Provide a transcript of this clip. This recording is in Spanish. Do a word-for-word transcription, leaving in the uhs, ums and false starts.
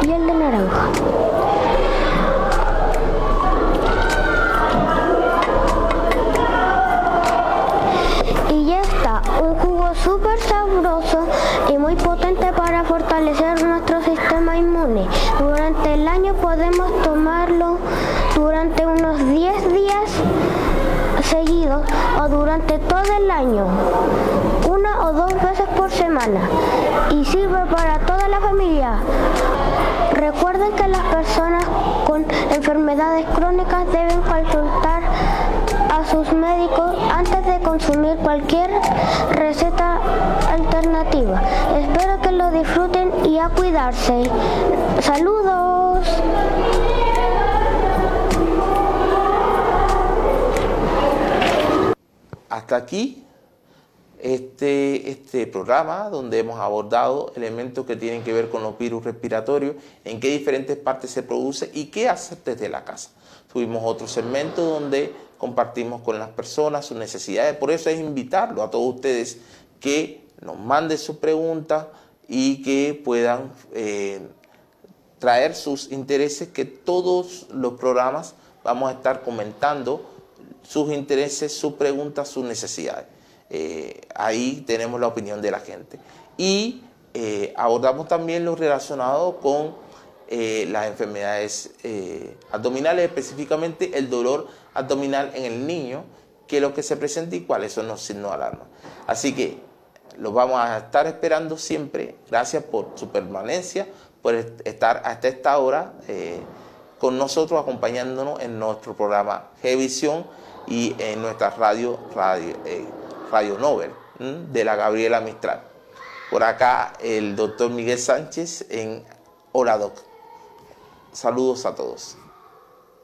piel de naranja. Y ya está, un jugo súper sabroso y muy potente para fortalecer nuestro sistema inmune. Durante el año podemos tomarlo durante unos diez días seguidos o durante todo el año, una o dos veces por semana, y sirve para toda la familia. Recuerden que las personas con enfermedades crónicas deben consultar a sus médicos antes de consumir cualquier receta alternativa. Espero que lo disfruten y a cuidarse. ¡Saludos! Hasta aquí este, este programa donde hemos abordado elementos que tienen que ver con los virus respiratorios, en qué diferentes partes se produce y qué hacer desde la casa. Tuvimos otro segmento donde compartimos con las personas sus necesidades. Por eso es invitarlo a todos ustedes que nos manden sus preguntas y que puedan eh, traer sus intereses, que todos los programas vamos a estar comentando sus intereses, sus preguntas, sus necesidades. Eh, ahí tenemos la opinión de la gente. Y eh, abordamos también lo relacionado con eh, las enfermedades eh, abdominales, específicamente el dolor abdominal en el niño, qué es lo que se presenta y cuáles son los signos de alarma. Así que los vamos a estar esperando siempre. Gracias por su permanencia, por estar hasta esta hora eh, con nosotros, acompañándonos en nuestro programa G-Visión y en nuestra radio, radio, eh, radio Nobel ¿m? de la Gabriela Mistral. Por acá el doctor Miguel Sánchez en Hola Doc. Saludos a todos.